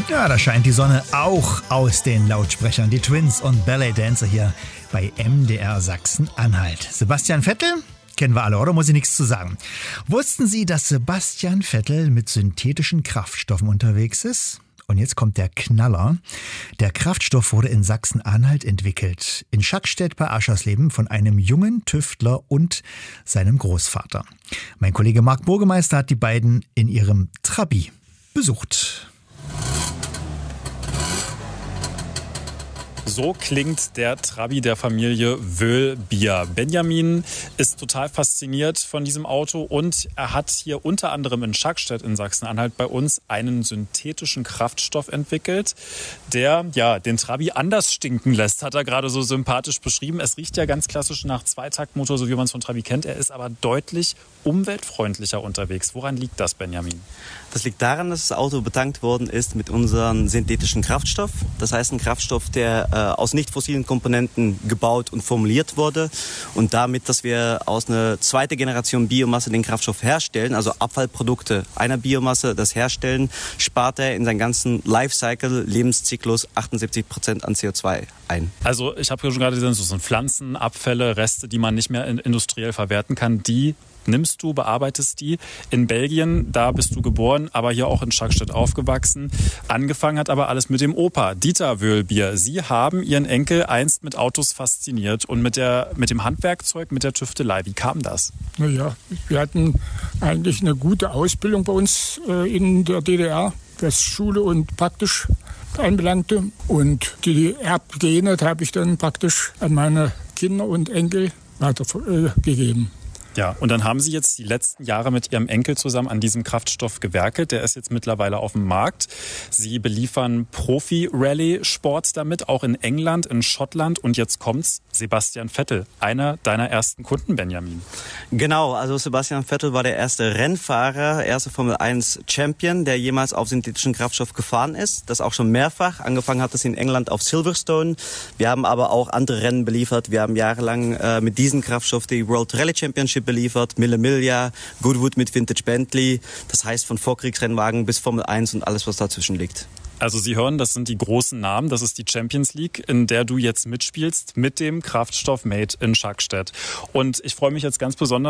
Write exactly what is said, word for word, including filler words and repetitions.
Ja, da scheint die Sonne auch aus den Lautsprechern. Die Twins und Ballet Dancer hier bei M D R Sachsen-Anhalt. Sebastian Vettel kennen wir alle, oder? Muss ich nichts zu sagen. Wussten Sie, dass Sebastian Vettel mit synthetischen Kraftstoffen unterwegs ist? Und jetzt kommt der Knaller. Der Kraftstoff wurde in Sachsen-Anhalt entwickelt. In Schackstedt bei Aschersleben von einem jungen Tüftler und seinem Großvater. Mein Kollege Marc Burgemeister hat die beiden in ihrem Trabi besucht. So klingt der Trabi der Familie Wöhl-Bier. Benjamin ist total fasziniert von diesem Auto und er hat hier unter anderem in Schackstedt in Sachsen-Anhalt bei uns einen synthetischen Kraftstoff entwickelt, der ja den Trabi anders stinken lässt, hat er gerade so sympathisch beschrieben. Es riecht ja ganz klassisch nach Zweitaktmotor, so wie man es von Trabi kennt. Er ist aber deutlich umweltfreundlicher unterwegs. Woran liegt das, Benjamin? Das liegt daran, dass das Auto betankt worden ist mit unserem synthetischen Kraftstoff. Das heißt, ein Kraftstoff, der äh, aus nicht fossilen Komponenten gebaut und formuliert wurde. Und damit, dass wir aus einer zweiten Generation Biomasse den Kraftstoff herstellen, also Abfallprodukte einer Biomasse, das herstellen, spart er in seinem ganzen Lifecycle, Lebenszyklus achtundsiebzig Prozent an C O zwei ein. Also ich habe ja schon gerade gesehen, so sind Pflanzen, Abfälle, Reste, die man nicht mehr industriell verwerten kann, die nimmst du, bearbeitest die. In Belgien, da bist du geboren, aber hier auch in Schackstedt aufgewachsen. Angefangen hat aber alles mit dem Opa, Dieter Wöhl-Bier. Sie haben ihren Enkel einst mit Autos fasziniert und mit, der, mit dem Handwerkzeug, mit der Tüftelei. Wie kam das? Naja, wir hatten eigentlich eine gute Ausbildung bei uns äh, in der D D R, was Schule und praktisch anbelangte. Und die Erbgene habe ich dann praktisch an meine Kinder und Enkel weitergegeben. Ja, und dann haben Sie jetzt die letzten Jahre mit Ihrem Enkel zusammen an diesem Kraftstoff gewerkelt. Der ist jetzt mittlerweile auf dem Markt. Sie beliefern Profi-Rallye-Sport damit, auch in England, in Schottland. Und jetzt kommt's, Sebastian Vettel, einer deiner ersten Kunden, Benjamin. Genau, also Sebastian Vettel war der erste Rennfahrer, erste Formel eins Champion, der jemals auf synthetischen Kraftstoff gefahren ist. Das auch schon mehrfach. Angefangen hat es in England auf Silverstone. Wir haben aber auch andere Rennen beliefert. Wir haben jahrelang äh, mit diesem Kraftstoff die World Rally Championship beliefert, Mille Miglia, Goodwood mit Vintage Bentley, das heißt von Vorkriegsrennwagen bis Formel eins und alles, was dazwischen liegt. Also Sie hören, das sind die großen Namen, das ist die Champions League, in der du jetzt mitspielst mit dem Kraftstoff Made in Schackstedt. Und ich freue mich jetzt ganz besonders,